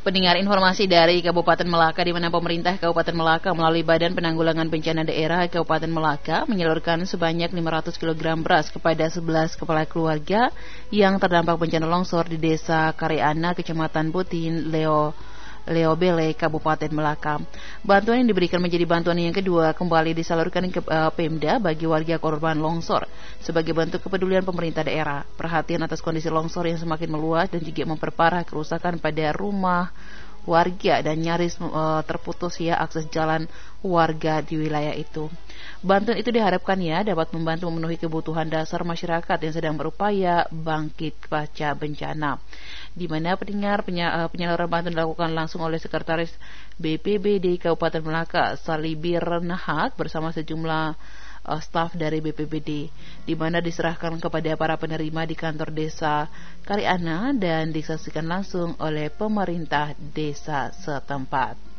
Pendengar, informasi dari Kabupaten Melaka, di mana pemerintah Kabupaten Melaka melalui Badan Penanggulangan Bencana Daerah Kabupaten Melaka menyalurkan sebanyak 500 kg beras kepada 11 kepala keluarga yang terdampak bencana longsor di Desa Karyana, Kecamatan Butin, Leobele, Kabupaten Melaka. Bantuan yang diberikan menjadi bantuan yang kedua kembali disalurkan ke Pemda bagi warga korban longsor sebagai bentuk kepedulian pemerintah daerah, perhatian atas kondisi longsor yang semakin meluas dan juga memperparah kerusakan pada rumah warga dan nyaris terputus akses jalan warga di wilayah itu. Bantuan itu diharapkan dapat membantu memenuhi kebutuhan dasar masyarakat yang sedang berupaya bangkit pasca bencana. Di mana penyaluran bantuan dilakukan langsung oleh Sekretaris BPBD Kabupaten Melaka, Salibir Nahak, bersama sejumlah staf dari BPBD, di mana diserahkan kepada para penerima di kantor desa Karyana dan disaksikan langsung oleh pemerintah desa setempat.